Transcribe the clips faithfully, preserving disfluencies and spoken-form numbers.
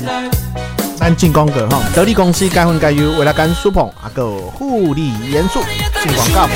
咱进广告哈，得力公司该分该优，为了干舒捧啊个护理元素进广告。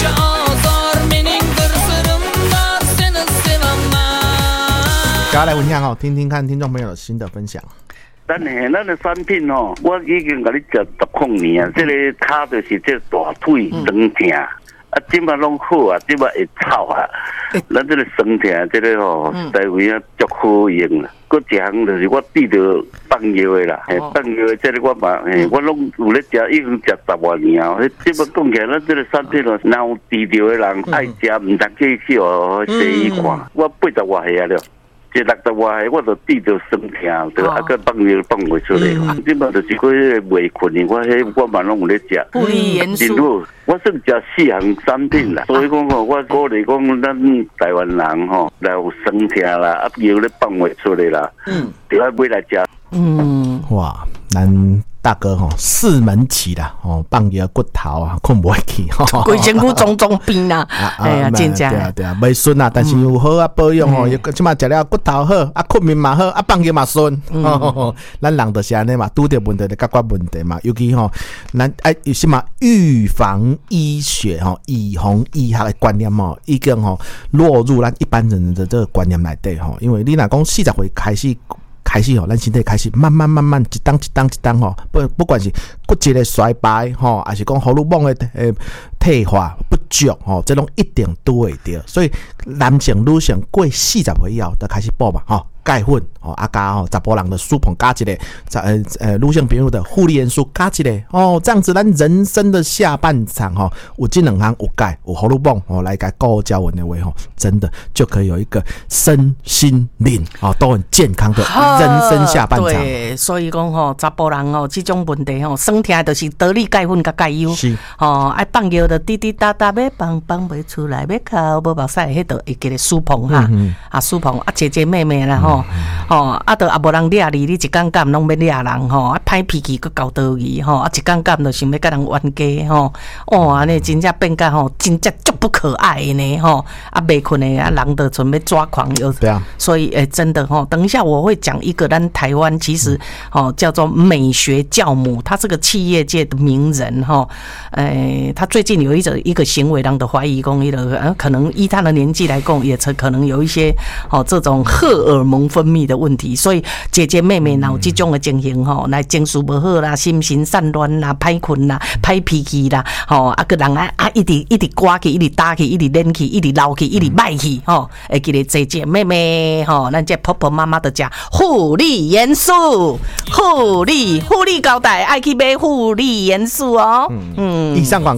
大家来分享哦，听听看听众朋友的新的分享。 咱诶，咱的产品哦，我已经甲你食十空年啊，这个骹就是这大腿酸痛，啊，即马拢好啊，即马会臭啊。咱这个酸痛，这个吼，台湾啊足好用啦。搁一项就是我滴着放药的啦，嘿，放药的这个我嘛，嘿，我拢有咧食，已经食十多年啊。即马讲起来，咱这个产品哦，若有滴着的人爱食，唔通去去哦西医看。我八十外岁啊了。这六十外岁，我就滴着酸痛，就啊个放药放袂出来。即马就是个袂困的，我迄我嘛拢有咧食。 护理元素， 我算食四项产品啦。所以讲吼，我鼓励讲，咱台湾人吼，来有酸痛啦，啊药咧放袂出来啦，嗯，就要买来食。 嗯，哇，咱大哥吼四门起啦，哦，放药骨头啊，困不去， 规身躯种种病啦，哎呀，真正对啊对啊，袂顺啊，但是有好啊保养哦，即马食了骨头好，啊困眠嘛好，啊放药嘛顺，咱人就是安尼嘛，拄着问题就解决问题嘛，尤其吼，咱哎有什么预防医学吼，以防医学的观念吼，已经吼落入咱一般人的这个观念内底吼，因为你若讲四十岁开始。开始吼，咱身体开始慢慢慢慢一档一档一档吼，不不管是骨质的衰败吼，还是讲荷尔蒙的呃退化不足吼，这种一定都会到。所以男性、女性过四十岁以后都开始补嘛吼。钙粉哦，啊加哦，查甫人的舒膨加一个，呃呃，女性朋友的护理元素加一个哦，这样子咱人生的下半场哈、哦，有这两项有钙有荷尔蒙哦，来个高胶文的话吼，真的就可以有一个身心灵哦都很健康的人生下半场。 对，所以讲吼，查甫人哦，这种问题吼，酸痛就是得力钙粉甲钙优，是哦，爱放药的滴滴答答要放放袂出来，要靠无目屎，迄度会记得舒膨哈，啊舒膨啊姐姐妹妹啦吼。吼，啊，都也无人掠你，你一感感拢要掠人吼，啊，歹脾气佮搞道义吼，啊，一感感就想要甲人冤家吼，哦，安尼真正变甲吼，真正足不可爱的呢吼，啊，袂困的啊，人就准备抓狂有，对啊，所以诶、欸，真的吼，等一下我会讲一个咱台湾其实吼叫做美学教母，他是个企业界的名人吼，诶、欸，他最近有一种一个行为，让的怀疑讲，伊的可能依他的年纪来讲，也可能有一些吼这种荷尔蒙分泌的问题，所以姐姐妹妹有这种的情形吼，来情绪不好啦，心情散乱啦，歹困啦，歹脾气啦，吼啊个人啊啊一直一直刮去，一直打去，一直冷去，一直闹去，一直歹去吼，会记得姐姐妹妹吼，咱这婆婆妈妈的讲护理元素，护理护理交代爱去买护理元素哦。 嗯，以上广